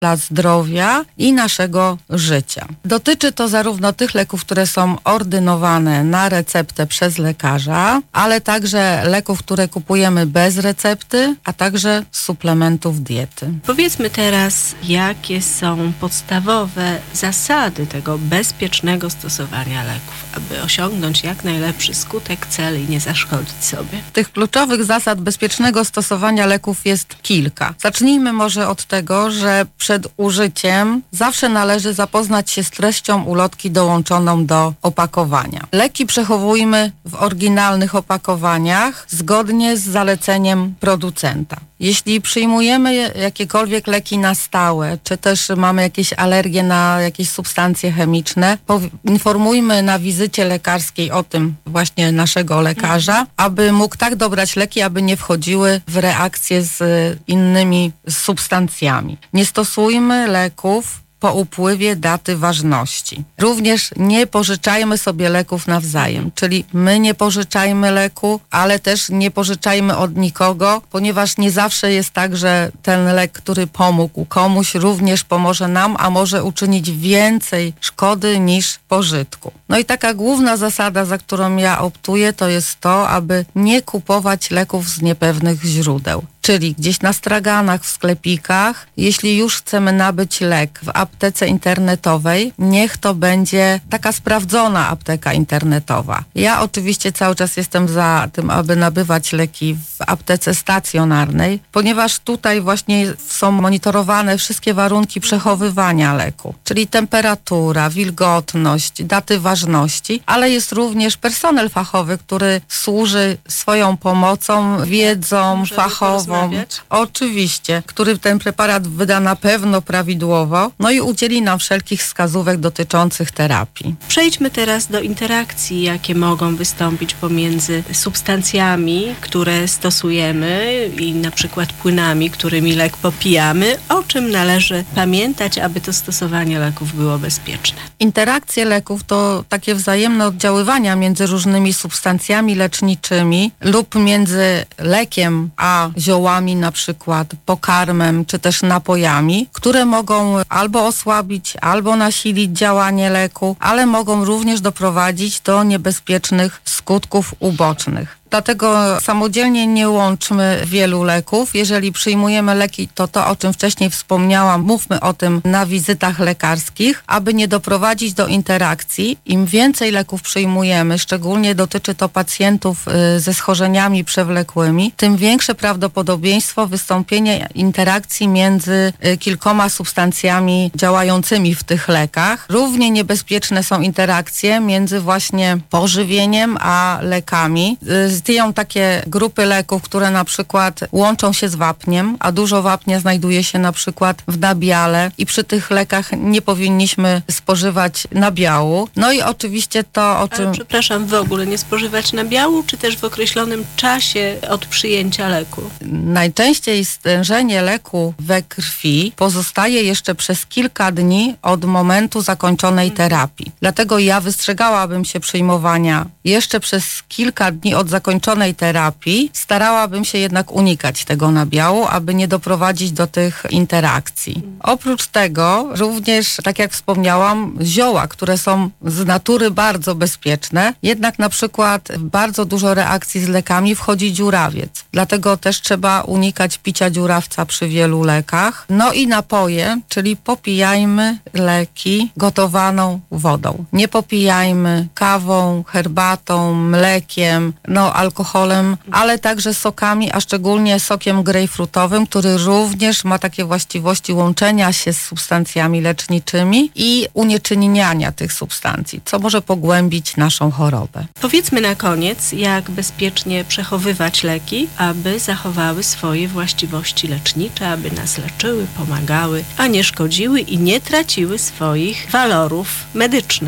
dla zdrowia i naszego życia. Dotyczy to zarówno tych leków, które są ordynowane na receptę przez lekarza, ale także leków, które kupujemy bez recepty, a także suplementów diety. Powiedzmy teraz, jakie są podstawowe zasady tego bezpiecznego stosowania leków, aby osiągnąć jak najlepszy skutek, cel i nie zaszkodzić sobie. Tych kluczowych zasad bezpiecznego stosowania leków jest kilka. Zacznijmy może od tego, że przed użyciem zawsze należy zapoznać się z treścią ulotki dołączoną do opakowania. Leki przechowujmy w oryginalnych opakowaniach zgodnie z zaleceniem producenta. Jeśli przyjmujemy jakiekolwiek leki na stałe, czy też mamy jakieś alergie na jakieś substancje chemiczne, informujmy na wizycie lekarskiej o tym właśnie naszego lekarza, aby mógł tak dobrać leki, aby nie wchodziły w reakcje z innymi substancjami. Nie stosujmy leków po upływie daty ważności. Również nie pożyczajmy sobie leków nawzajem, czyli my nie pożyczajmy leku, ale też nie pożyczajmy od nikogo, ponieważ nie zawsze jest tak, że ten lek, który pomógł komuś, również pomoże nam, a może uczynić więcej szkody niż pożytku. No i taka główna zasada, za którą ja optuję, to jest to, aby nie kupować leków z niepewnych źródeł. Czyli gdzieś na straganach, w sklepikach, jeśli już chcemy nabyć lek w aptece internetowej, niech to będzie taka sprawdzona apteka internetowa. Ja oczywiście cały czas jestem za tym, aby nabywać leki w aptece stacjonarnej, ponieważ tutaj właśnie są monitorowane wszystkie warunki przechowywania leku, czyli temperatura, wilgotność, daty ważności, ale jest również personel fachowy, który służy swoją pomocą, wiedzą fachową. Oczywiście, który ten preparat wyda na pewno prawidłowo, no i udzieli nam wszelkich wskazówek dotyczących terapii. Przejdźmy teraz do interakcji, jakie mogą wystąpić pomiędzy substancjami, które stosujemy i na przykład płynami, którymi lek popijamy, o czym należy pamiętać, aby to stosowanie leków było bezpieczne. Interakcje leków to takie wzajemne oddziaływania między różnymi substancjami leczniczymi lub między lekiem a ziołami, na przykład pokarmem, czy też napojami, które mogą albo osłabić, albo nasilić działanie leku, ale mogą również doprowadzić do niebezpiecznych skutków ubocznych. Dlatego samodzielnie nie łączmy wielu leków. Jeżeli przyjmujemy leki, to o czym wcześniej wspomniałam, mówmy o tym na wizytach lekarskich, aby nie doprowadzić do interakcji. Im więcej leków przyjmujemy, szczególnie dotyczy to pacjentów ze schorzeniami przewlekłymi, tym większe prawdopodobieństwo wystąpienia interakcji między kilkoma substancjami działającymi w tych lekach. Równie niebezpieczne są interakcje między właśnie pożywieniem a lekami. Istnieją takie grupy leków, które na przykład łączą się z wapniem, a dużo wapnia znajduje się na przykład w nabiale i przy tych lekach nie powinniśmy spożywać nabiału. No i oczywiście to, o czym... Ale przepraszam, w ogóle nie spożywać nabiału, czy też w określonym czasie od przyjęcia leku? Najczęściej stężenie leku we krwi pozostaje jeszcze przez kilka dni od momentu zakończonej terapii. Dlatego ja wystrzegałabym się przyjmowania jeszcze przez kilka dni od zakończonej terapii. Starałabym się jednak unikać tego nabiału, aby nie doprowadzić do tych interakcji. Oprócz tego również, tak jak wspomniałam, zioła, które są z natury bardzo bezpieczne, jednak na przykład w bardzo dużo reakcji z lekami wchodzi dziurawiec. Dlatego też trzeba unikać picia dziurawca przy wielu lekach. No i napoje, czyli popijajmy leki gotowaną wodą. Nie popijajmy kawą, herbatą, mlekiem, alkoholem, ale także sokami, a szczególnie sokiem grejpfrutowym, który również ma takie właściwości łączenia się z substancjami leczniczymi i unieczynniania tych substancji, co może pogłębić naszą chorobę. Powiedzmy na koniec, jak bezpiecznie przechowywać leki, aby zachowały swoje właściwości lecznicze, aby nas leczyły, pomagały, a nie szkodziły i nie traciły swoich walorów medycznych.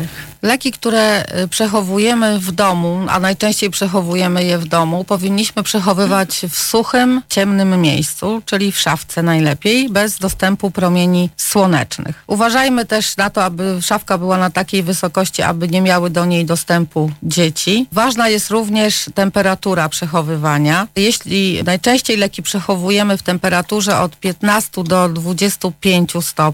Leki, które przechowujemy w domu, a najczęściej przechowujemy je w domu, powinniśmy przechowywać w suchym, ciemnym miejscu, czyli w szafce najlepiej, bez dostępu promieni słonecznych. Uważajmy też na to, aby szafka była na takiej wysokości, aby nie miały do niej dostępu dzieci. Ważna jest również temperatura przechowywania. Jeśli najczęściej leki przechowujemy w temperaturze od 15 do 25 stopni,